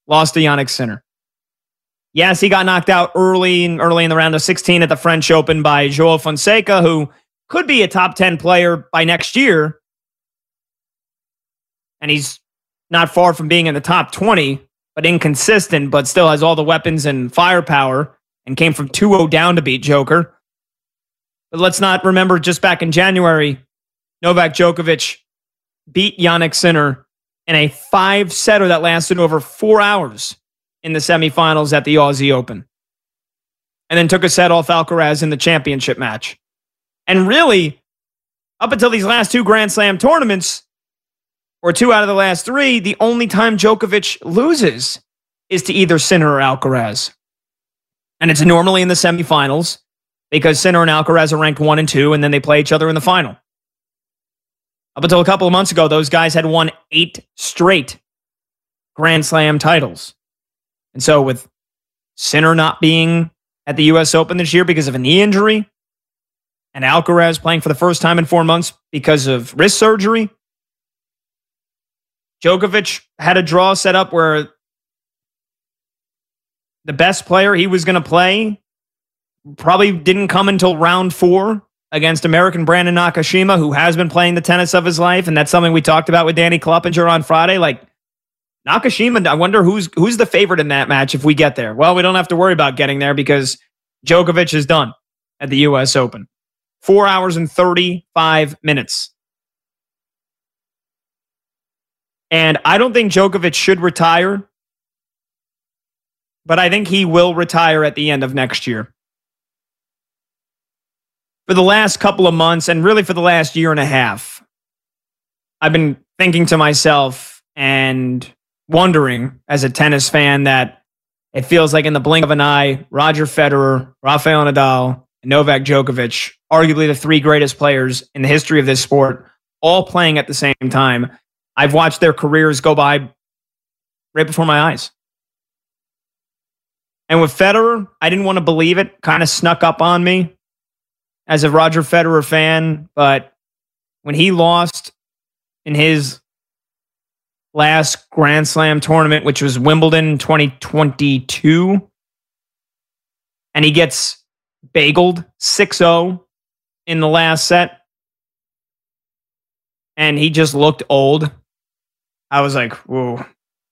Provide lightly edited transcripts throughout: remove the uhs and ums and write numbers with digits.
lost to Jannik Sinner. Yes, he got knocked out early in the round of 16 at the French Open by Joao Fonseca, who could be a top 10 player by next year. And he's not far from being in the top 20, but inconsistent, but still has all the weapons and firepower, and came from 2-0 down to beat Joker. But let's not remember, just back in January, Novak Djokovic beat Jannik Sinner in a 5-setter that lasted over 4 hours in the semifinals at the Aussie Open. And then took a set off Alcaraz in the championship match. And really, up until these last 2 Grand Slam tournaments, or 2 out of the last 3, the only time Djokovic loses is to either Sinner or Alcaraz. And it's normally in the semifinals, because Sinner and Alcaraz are ranked 1 and 2, and then they play each other in the final. Up until a couple of months ago, those guys had won 8 straight Grand Slam titles. And so with Sinner not being at the U.S. Open this year because of a knee injury, and Alcaraz playing for the first time in 4 months because of wrist surgery, Djokovic had a draw set up where the best player he was going to play probably didn't come until round 4 against American Brandon Nakashima, who has been playing the tennis of his life. And that's something we talked about with Danny Kloppinger on Friday. Like, Nakashima, I wonder who's the favorite in that match if we get there. Well, we don't have to worry about getting there because Djokovic is done at the U.S. Open. 4 hours and 35 minutes. And I don't think Djokovic should retire, but I think he will retire at the end of next year. For the last couple of months, and really for the last year and a half, I've been thinking to myself and wondering, as a tennis fan, that it feels like in the blink of an eye, Roger Federer, Rafael Nadal, and Novak Djokovic, arguably the 3 greatest players in the history of this sport, all playing at the same time. I've watched their careers go by right before my eyes. And with Federer, I didn't want to believe it. Kind of snuck up on me as a Roger Federer fan. But when he lost in his last Grand Slam tournament, which was Wimbledon 2022, and he gets bageled 6-0 in the last set, and he just looked old, I was like, whoa.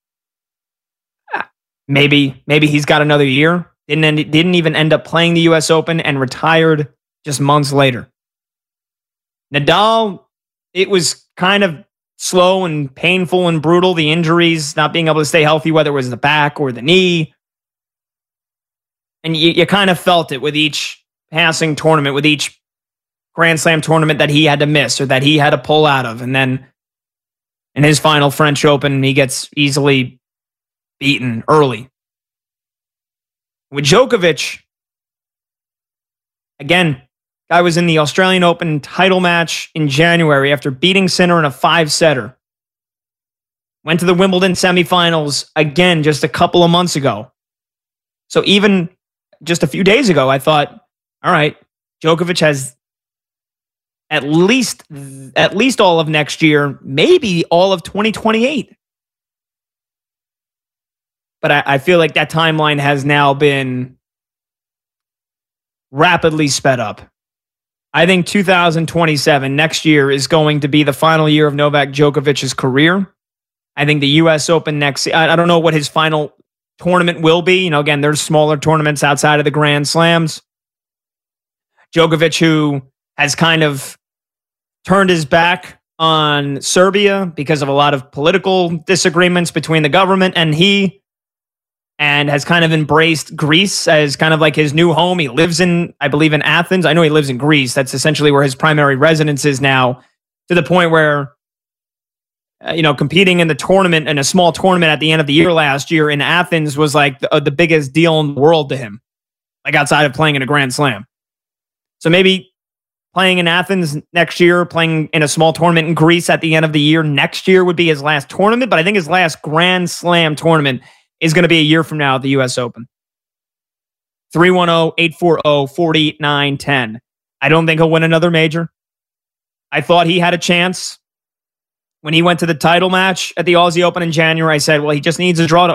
Maybe he's got another year. Didn't even end up playing the U.S. Open and retired just months later. Nadal, it was kind of slow and painful and brutal. The injuries, not being able to stay healthy, whether it was the back or the knee. And you kind of felt it with each passing tournament, with each Grand Slam tournament that he had to miss or that he had to pull out of. And then in his final French Open, he gets easily beaten early. With Djokovic, again, guy was in the Australian Open title match in January after beating Sinner in a 5-setter. Went to the Wimbledon semifinals again just a couple of months ago. So even just a few days ago, I thought, all right, Djokovic has at least all of next year, maybe all of 2028. But I feel like that timeline has now been rapidly sped up. I think 2027, next year, is going to be the final year of Novak Djokovic's career. I think the U.S. Open next, I don't know what his final tournament will be. You know, again, there's smaller tournaments outside of the Grand Slams. Djokovic, who has kind of turned his back on Serbia because of a lot of political disagreements between the government and he, and has kind of embraced Greece as kind of like his new home. He lives in, I believe, in Athens. I know he lives in Greece. That's essentially where his primary residence is now, to the point where, competing in the tournament, in a small tournament at the end of the year last year in Athens, was like the biggest deal in the world to him, like outside of playing in a Grand Slam. So maybe playing in Athens next year, playing in a small tournament in Greece at the end of the year next year would be his last tournament. But I think his last Grand Slam tournament is going to be a year from now at the U.S. Open. 310-840-4910. I don't think he'll win another major. I thought he had a chance when he went to the title match at the Aussie Open in January. I said, well, he just needs a draw to